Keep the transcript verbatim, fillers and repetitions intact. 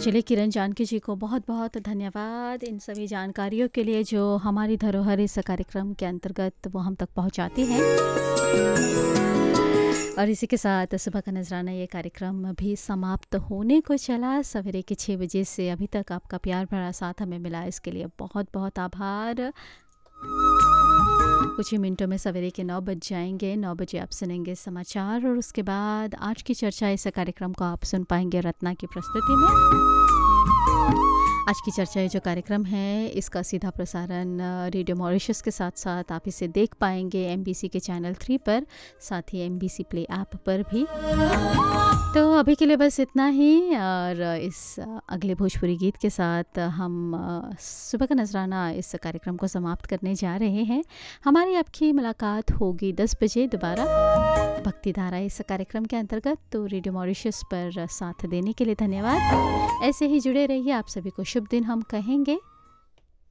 चलिए किरण जानकी जी को बहुत बहुत धन्यवाद इन सभी जानकारियों के लिए जो हमारी धरोहर इस कार्यक्रम के अंतर्गत वो हम तक पहुंचाती हैं। और इसी के साथ सुबह का नजराना ये कार्यक्रम भी समाप्त होने को चला। सवेरे के छः बजे से अभी तक आपका प्यार भरा साथ हमें मिला, इसके लिए बहुत बहुत आभार। कुछ ही मिनटों में सवेरे के नौ बज जाएंगे। नौ बजे आप सुनेंगे समाचार और उसके बाद आज की चर्चा इस कार्यक्रम को आप सुन पाएंगे रत्ना की प्रस्तुति में। आज की चर्चा ये जो कार्यक्रम है इसका सीधा प्रसारण रेडियो मॉरिशस के साथ साथ आप इसे देख पाएंगे एमबीसी के चैनल थ्री पर, साथ ही एमबीसी प्ले ऐप पर भी। तो अभी के लिए बस इतना ही, और इस अगले भोजपुरी गीत के साथ हम सुबह का नजराना इस कार्यक्रम को समाप्त करने जा रहे हैं। हमारी आपकी मुलाकात होगी दस बजे दोबारा भक्ति धारा इस कार्यक्रम के अंतर्गत। तो रेडियो मॉरिशस पर साथ देने के लिए धन्यवाद। ऐसे ही जुड़े रहिए। आप सभी को शुभ दिन हम कहेंगे।